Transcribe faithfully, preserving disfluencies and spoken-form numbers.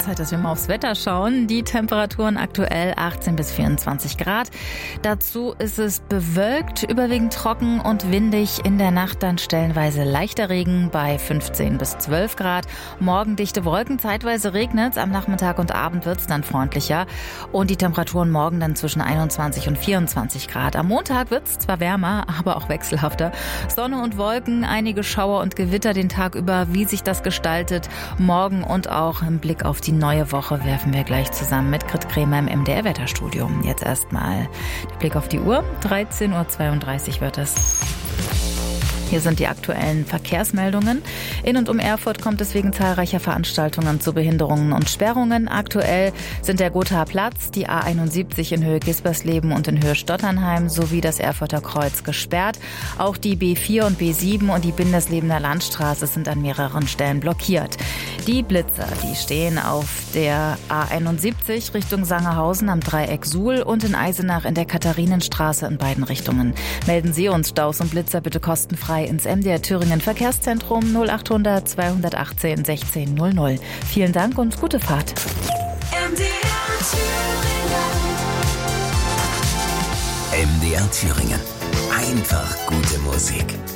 Zeit, dass wir mal aufs Wetter schauen. Die Temperaturen aktuell achtzehn bis vierundzwanzig Grad. Dazu ist es bewölkt, überwiegend trocken und windig. In der Nacht dann stellenweise leichter Regen bei fünfzehn bis zwölf Grad. Morgen dichte Wolken, zeitweise regnet. Am Nachmittag und Abend wird es dann freundlicher. Und die Temperaturen morgen dann zwischen einundzwanzig und vierundzwanzig Grad. Am Montag wird es zwar wärmer, aber auch wechselhafter. Sonne und Wolken, einige Schauer und Gewitter den Tag über. Wie sich das gestaltet, morgen und auch im Blick auf die neue Woche werfen wir gleich zusammen mit Grit Kremer im M D R-Wetterstudio. Jetzt erstmal der Blick auf die Uhr. dreizehn Uhr zweiunddreißig wird es. Hier sind die aktuellen Verkehrsmeldungen. In und um Erfurt kommt es wegen zahlreicher Veranstaltungen zu Behinderungen und Sperrungen. Aktuell sind der Gothaer Platz, die A einundsiebzig in Höhe Gispersleben und in Höhe Stotternheim sowie das Erfurter Kreuz gesperrt. Auch die B vier und B sieben und die Bindeslebener Landstraße sind an mehreren Stellen blockiert. Die Blitzer, die stehen auf der A einundsiebzig Richtung Sangerhausen am Dreieck Suhl und in Eisenach in der Katharinenstraße in beiden Richtungen. Melden Sie uns Staus und Blitzer bitte kostenfrei ins M D R Thüringen Verkehrszentrum null achthundert zweihundertachtzehn sechzehn null null. Vielen Dank und gute Fahrt. M D R Thüringen. M D R Thüringen. Einfach gute Musik.